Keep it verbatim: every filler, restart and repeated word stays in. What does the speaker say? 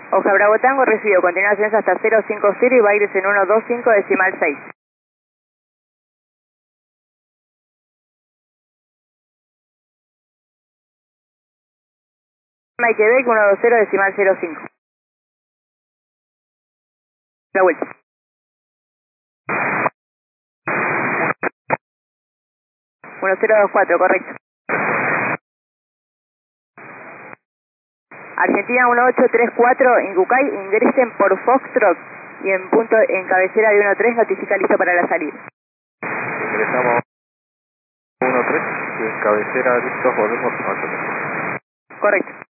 Hoja Bravo Tango, recibido. Continuaciones hasta cero cinco cero y Baires en uno dos cinco decimal seis. Quebec uno dos cero decimal cero cinco. La vuelta. uno cero dos cuatro, correcto. Argentina uno ocho tres cuatro, Incucay, ingresen por Foxtrot y en punto en cabecera de uno tres notifica listo para la salida. Ingresamos uno tres y en cabecera listo, volvemos a Correcto.